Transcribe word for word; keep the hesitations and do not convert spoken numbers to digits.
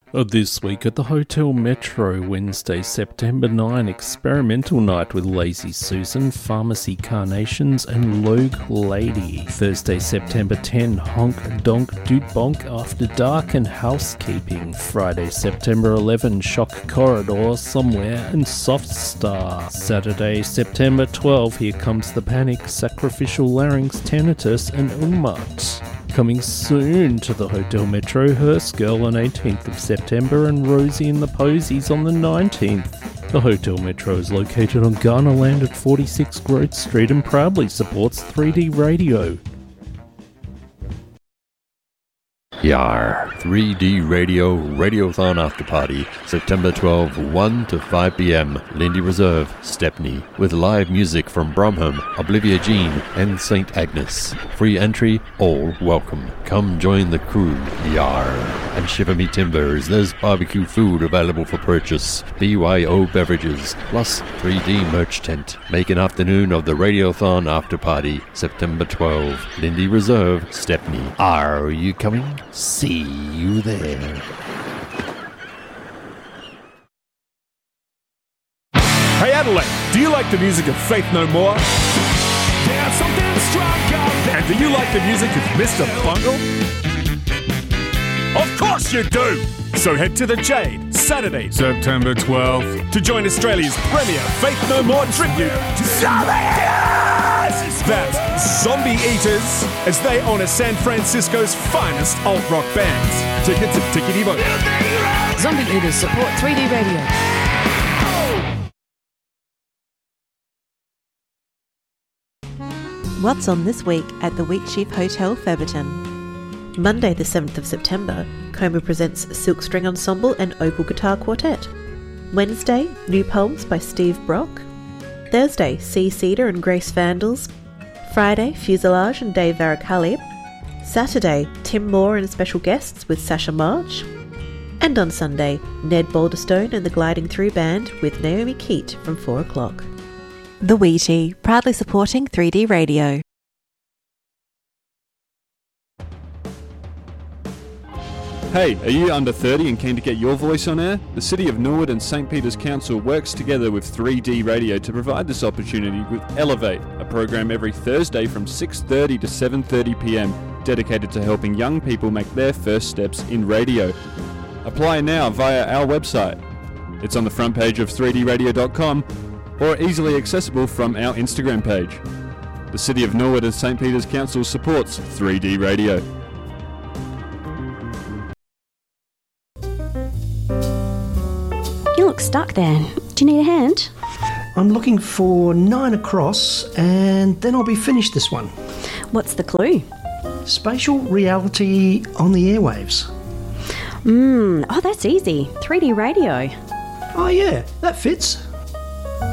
This week at the Hotel Metro, Wednesday, September ninth, experimental night with Lazy Susan, Pharmacy Carnations and Logue Lady. Thursday, September tenth, Honk Donk Doot Bonk After Dark and Housekeeping. Friday, September eleventh, Shock Corridor Somewhere and Soft Star. Saturday, September twelfth, Here Comes the Panic, Sacrificial Larynx, Tinnitus and Ummat. Coming soon to the Hotel Metro, Hearst Girl on eighteenth of September and Rosie and the Posies on the nineteenth. The Hotel Metro is located on Garnerland at forty-six Growth Street and proudly supports three D Radio. Yar, three D Radio Radiothon After Party, September twelfth, one to five p.m. Lindy Reserve, Stepney, with live music from Bromham, Oblivia Jean, and Saint Agnes. Free entry, all welcome. Come join the crew, Yar. And Shiver Me Timbers, there's barbecue food available for purchase, B Y O beverages, plus three D merch tent. Make an afternoon of the Radiothon After Party, September twelfth, Lindy Reserve, Stepney. Are you coming? See you there. Hey Adelaide, do you like the music of Faith No More? There's something stronger. And do you like the music of Mister Bungle? Of course you do! So head to the Jade, Saturday, September twelfth, to join Australia's premier Faith No More tribute to Zombie Eaters! That's Zombie Eaters, as they honour San Francisco's finest alt-rock bands. Tickets at Tickety Boat. Zombie Eaters support three D Radio. What's on this week at the Wheatsheaf Hotel, Featherton? Monday the seventh of September, Coma presents Silk String Ensemble and Opal Guitar Quartet. Wednesday, New Poems by Steve Brock. Thursday, Sea Cedar and Grace Vandals. Friday, Fuselage and Dave Varacalib. Saturday, Tim Moore and special guests with Sasha March. And on Sunday, Ned Balderstone and the Gliding Through Band with Naomi Keat from four o'clock. The Wheatie, proudly supporting three D Radio. Hey, are you under thirty and keen to get your voice on air? The City of Norwood and St Peter's Council works together with three D Radio to provide this opportunity with Elevate, a program every Thursday from six thirty to seven thirty p.m, dedicated to helping young people make their first steps in radio. Apply now via our website. It's on the front page of three d radio dot com or easily accessible from our Instagram page. The City of Norwood and St Peter's Council supports three D Radio. You look stuck there. Do you need a hand? I'm looking for nine across and then I'll be finished this one. What's the clue? Spatial reality on the airwaves. Mmm, oh that's easy. three D radio. Oh yeah, that fits.